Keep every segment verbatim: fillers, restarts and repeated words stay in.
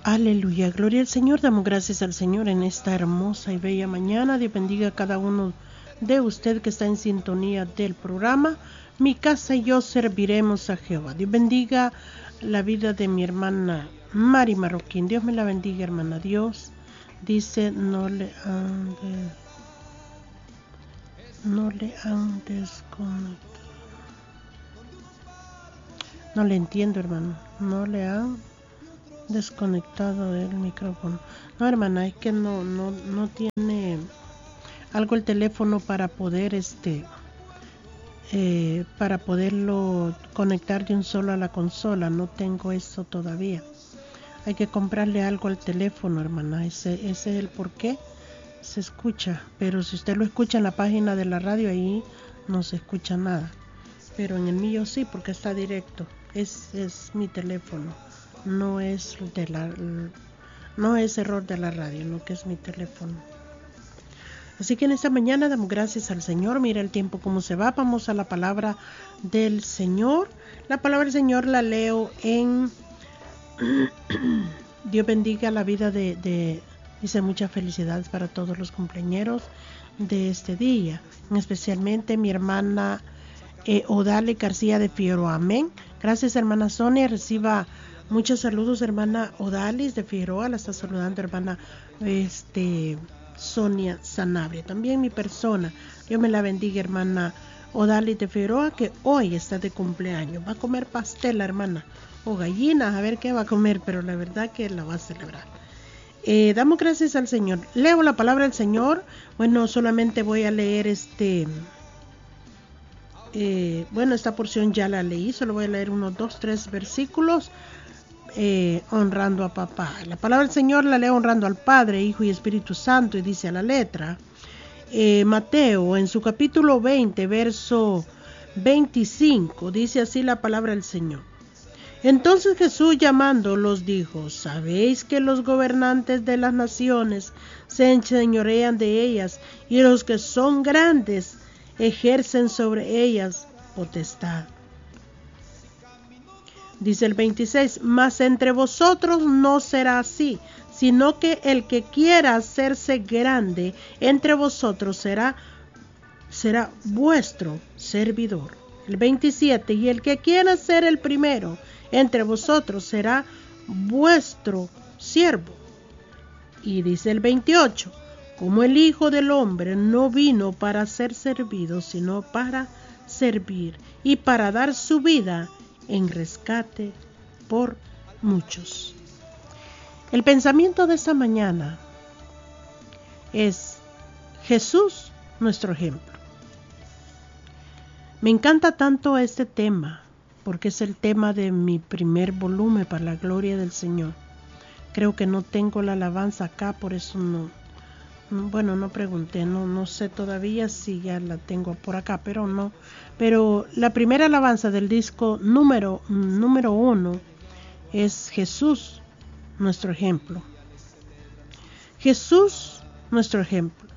Aleluya, gloria al Señor, damos gracias al Señor en esta hermosa y bella mañana. Dios bendiga a cada uno de usted que está en sintonía del programa. Mi casa y yo serviremos a Jehová. Dios bendiga la vida de mi hermana Mari Marroquín. Dios me la bendiga, hermana. Dios dice, no le han, de, no le han desconectado. No le entiendo, hermano. No le han desconectado el micrófono. No, hermana, es que no no no tiene algo el teléfono para poder este eh, para poderlo conectar de un solo a la consola. No tengo eso todavía. Hay que comprarle algo al teléfono, hermana. Ese ese es el por qué se escucha. Pero si usted lo escucha en la página de la radio, ahí no se escucha nada. Pero en el mío sí, porque está directo. Es es mi teléfono. No es de la no es error de la radio, no, que es mi teléfono. Así que en esta mañana damos gracias al Señor. Mira el tiempo cómo se va. Vamos a la palabra del Señor. La palabra del Señor la leo en Dios bendiga la vida de, de dice muchas felicidades para todos los cumpleañeros de este día, especialmente mi hermana eh, Odale García de Figueroa. Amén. Gracias, hermana Sonia. Reciba muchos saludos, hermana Odalis de Figueroa. La está saludando hermana este, Sonia Sanabria. También mi persona. Dios me la bendiga, hermana Odalis de Figueroa, que hoy está de cumpleaños. Va a comer pastel, hermana, o gallinas, a ver qué va a comer, pero la verdad que la va a celebrar. Eh, damos gracias al Señor. Leo la palabra del Señor. Bueno, solamente voy a leer este... Eh, bueno, esta porción ya la leí. Solo voy a leer unos dos, tres versículos. Eh, honrando a papá. La palabra del Señor la leo honrando al Padre, Hijo y Espíritu Santo, y dice a la letra eh, Mateo en su capítulo veinte verso veinticinco, dice así la palabra del Señor. Entonces Jesús llamándolos dijo: ¿sabéis que los gobernantes de las naciones se enseñorean de ellas, y los que son grandes ejercen sobre ellas potestad? Dice el veintiséis, mas entre vosotros no será así, sino que el que quiera hacerse grande entre vosotros será, será vuestro servidor. El veintisiete, y el que quiera ser el primero entre vosotros será vuestro siervo. Y dice el veintiocho, como el Hijo del Hombre no vino para ser servido, sino para servir y para dar su vida en rescate por muchos. El pensamiento de esta mañana es Jesús, nuestro ejemplo. Me encanta tanto este tema porque es el tema de mi primer volumen, para la gloria del Señor. Creo que no tengo la alabanza acá, por eso no, bueno, no pregunté, no, no sé todavía si ya la tengo por acá, pero no. Pero la primera alabanza del disco número, número uno es Jesús, nuestro ejemplo. Jesús, nuestro ejemplo.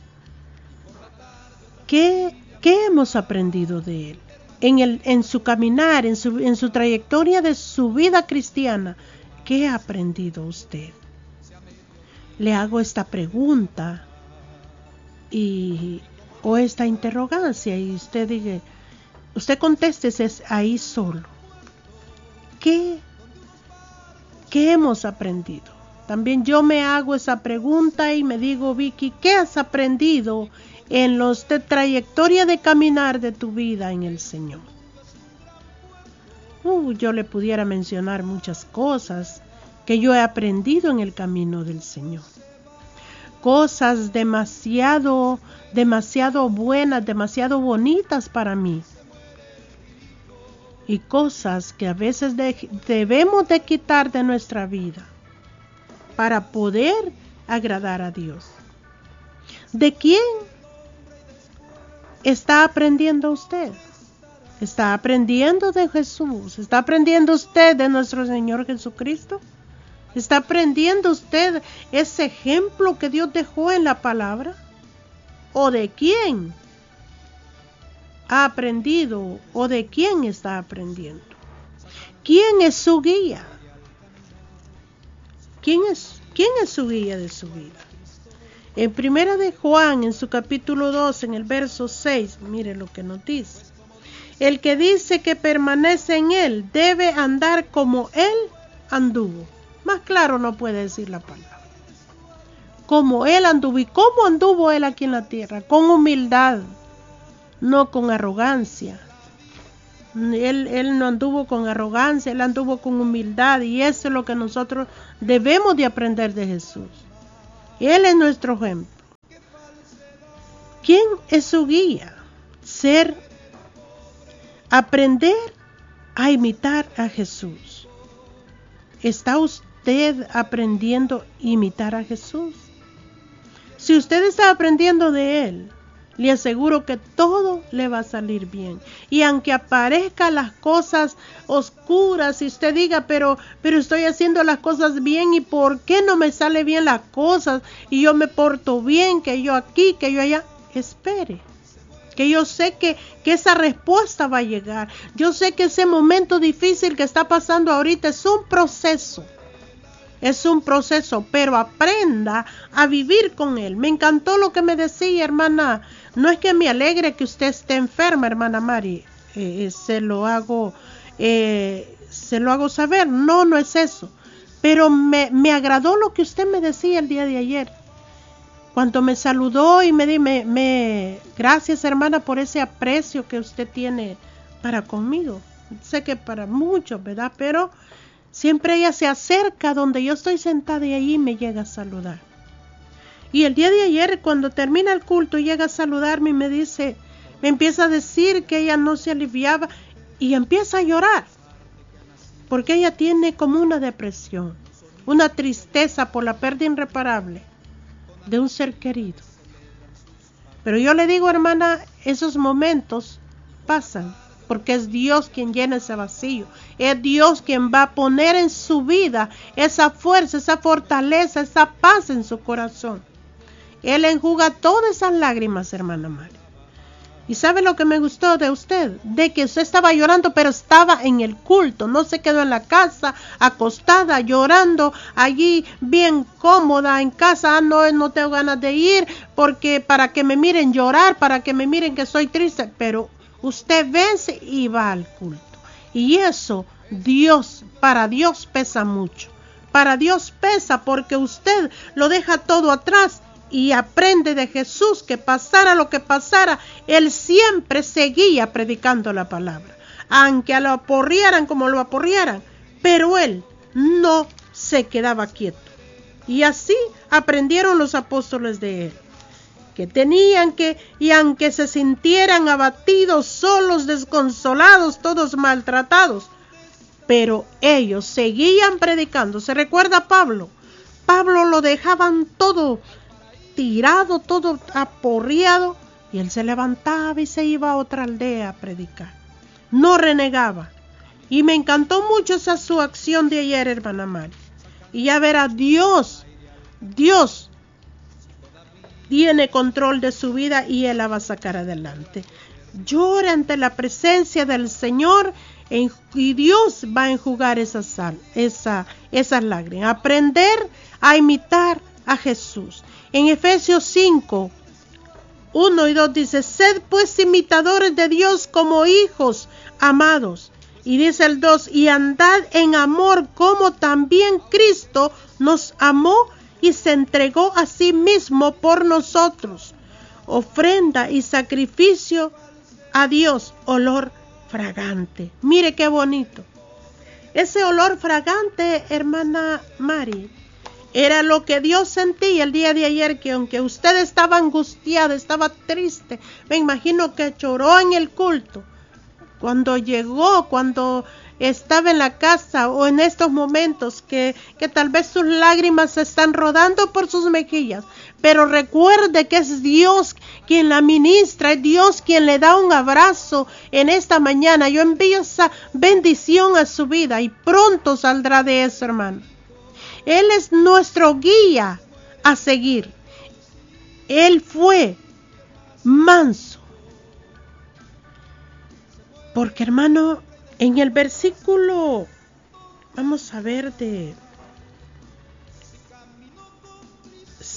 ¿Qué, qué hemos aprendido de él? En, el, en su caminar, en su, en su trayectoria de su vida cristiana, ¿qué ha aprendido usted? Le hago esta pregunta y o esta interrogancia y usted diga, usted contéstese ahí solo. ¿Qué, qué hemos aprendido? También yo me hago esa pregunta y me digo, Vicky, ¿qué has aprendido en los de trayectoria de caminar de tu vida en el Señor? Uh, yo le pudiera mencionar muchas cosas que yo he aprendido en el camino del Señor. Cosas demasiado, demasiado buenas, demasiado bonitas para mí. Y cosas que a veces de, debemos de quitar de nuestra vida para poder agradar a Dios. ¿De quién está aprendiendo usted? ¿Está aprendiendo de Jesús? ¿Está aprendiendo usted de nuestro Señor Jesucristo? ¿Está aprendiendo usted ese ejemplo que Dios dejó en la palabra? ¿O de quién ha aprendido? ¿O de quién está aprendiendo? ¿Quién es su guía? ¿Quién es, quién es su guía de su vida? En primera de Juan, en su capítulo dos, en el verso seis, mire lo que nos dice. El que dice que permanece en él debe andar como él anduvo. Más claro no puede decir la palabra. Como él anduvo. ¿Y cómo anduvo él aquí en la tierra? Con humildad, no con arrogancia. Él, él no anduvo con arrogancia, él anduvo con humildad, y eso es lo que nosotros debemos de aprender de Jesús. Él es nuestro ejemplo. ¿Quién es su guía? Ser, aprender a imitar a Jesús. ¿Está usted aprendiendo a imitar a Jesús? Si usted está aprendiendo de Él, le aseguro que todo le va a salir bien. Y aunque aparezcan las cosas oscuras y usted diga, pero, pero estoy haciendo las cosas bien, ¿y por qué no me sale bien las cosas? Y yo me porto bien, que yo aquí, que yo allá. Espere, que yo sé que, que esa respuesta va a llegar. Yo sé que ese momento difícil que está pasando ahorita es un proceso. Es un proceso, pero aprenda a vivir con él. Me encantó lo que me decía, hermana. No es que me alegre que usted esté enferma, hermana Mari. Eh, se lo hago, eh, se lo hago saber. No, no es eso. Pero me, me agradó lo que usted me decía el día de ayer. Cuando me saludó y me di, me, me, gracias, hermana, por ese aprecio que usted tiene para conmigo. Sé que para muchos, ¿verdad? Pero siempre ella se acerca donde yo estoy sentada y allí me llega a saludar. Y el día de ayer, cuando termina el culto, llega a saludarme y me dice, me empieza a decir que ella no se aliviaba y empieza a llorar. Porque ella tiene como una depresión, una tristeza por la pérdida irreparable de un ser querido. Pero yo le digo, hermana, esos momentos pasan. Porque es Dios quien llena ese vacío. Es Dios quien va a poner en su vida esa fuerza, esa fortaleza, esa paz en su corazón. Él enjuga todas esas lágrimas, hermana Mari. ¿Y sabe lo que me gustó de usted? De que usted estaba llorando, pero estaba en el culto. No se quedó en la casa, acostada, llorando, allí bien cómoda en casa. Ah, no, no tengo ganas de ir, porque para que me miren llorar, para que me miren que soy triste. Pero usted vence y va al culto. Y eso, Dios, para Dios pesa mucho. Para Dios pesa porque usted lo deja todo atrás y aprende de Jesús que pasara lo que pasara, Él siempre seguía predicando la palabra. Aunque lo aporrearan como lo aporrearan, pero Él no se quedaba quieto. Y así aprendieron los apóstoles de Él. Que tenían que, y aunque se sintieran abatidos, solos, desconsolados, todos maltratados, pero ellos seguían predicando. ¿Se recuerda a Pablo? Pablo lo dejaban todo tirado, todo aporreado, y él se levantaba y se iba a otra aldea a predicar. No renegaba. Y me encantó mucho esa su acción de ayer, hermana Mari. Y ya verá, Dios, Dios tiene control de su vida y Él la va a sacar adelante. Llore ante la presencia del Señor y Dios va a enjugar esa sal, esa, esas lágrimas. Aprender a imitar a Jesús. En Efesios cinco, uno y dos dice, sed pues imitadores de Dios como hijos amados. Y dice el dos, y andad en amor como también Cristo nos amó y se entregó a sí mismo por nosotros, ofrenda y sacrificio a Dios, olor fragante. Mire qué bonito. Ese olor fragante, hermana Mari, era lo que Dios sentía el día de ayer, que aunque usted estaba angustiada, estaba triste, me imagino que lloró en el culto. Cuando llegó, cuando estaba en la casa o en estos momentos que, que tal vez sus lágrimas se están rodando por sus mejillas, pero recuerde que es Dios quien la ministra, es Dios quien le da un abrazo en esta mañana. Yo envío esa bendición a su vida y pronto saldrá de eso, hermano. Él es nuestro guía a seguir. Él fue manso. Porque, hermano, en el versículo, vamos a ver de,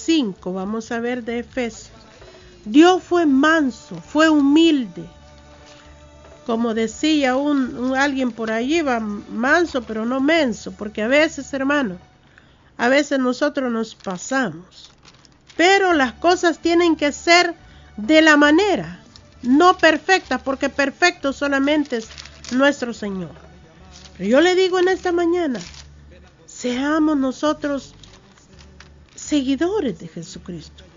cinco, vamos a ver de Efesios. Dios fue manso, fue humilde. Como decía un, un alguien por allí, va manso pero no menso, porque a veces, hermano, a veces nosotros nos pasamos. Pero las cosas tienen que ser de la manera, no perfecta, porque perfecto solamente es nuestro Señor. Pero yo le digo en esta mañana, seamos nosotros seguidores de Jesucristo.